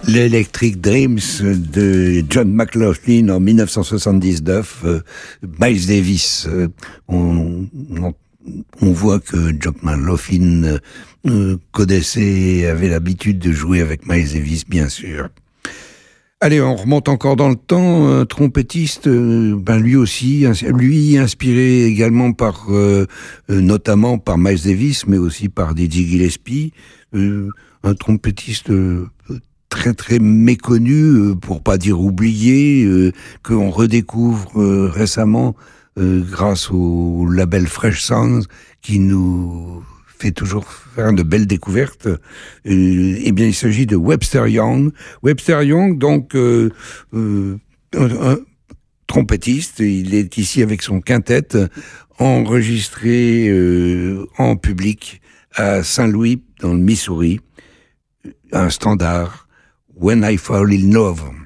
L'Electric Dreams de John McLaughlin en 1979, Miles Davis. On voit que John McLaughlin connaissait, avait l'habitude de jouer avec Miles Davis, bien sûr. Allez, on remonte encore dans le temps. Trompettiste, lui aussi, lui inspiré également par, notamment par Miles Davis, mais aussi par Dizzy Gillespie. Un trompettiste très très méconnu, pour pas dire oublié, qu'on redécouvre récemment grâce au label Fresh Sounds, qui nous fait toujours faire de belles découvertes. Eh bien, il s'agit de Webster Young. Webster Young, donc, un trompettiste. Il est ici avec son quintet, enregistré en public à Saint-Louis, dans le Missouri. Un standard, When I Fall in Love.